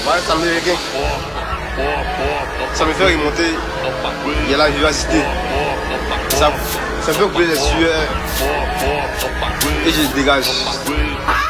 Ouais, ça américain. Ça me fait remonter. Il y a la vivacité. Ça fait couler les sueurs. Et je dégage.